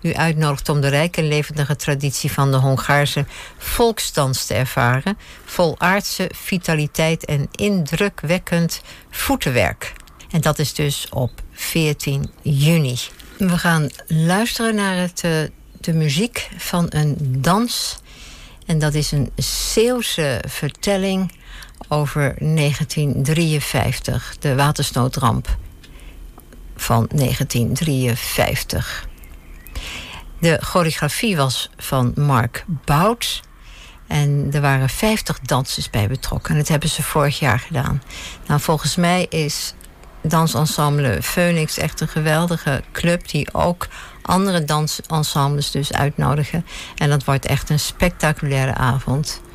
u uitnodigt om de rijke en levendige traditie van de Hongaarse volksdans te ervaren. Vol aardse vitaliteit en indrukwekkend voetenwerk. En dat is dus op 14 juni. We gaan luisteren naar de muziek van een dans. En dat is een Zeeuwse vertelling over 1953. De watersnoodramp van 1953. De choreografie was van Mark Bout. En er waren 50 dansers bij betrokken. En dat hebben ze vorig jaar gedaan. Nou, volgens mij is dansensemble Phoenix echt een geweldige club die ook andere dansensembles dus uitnodigen. En dat wordt echt een spectaculaire avond.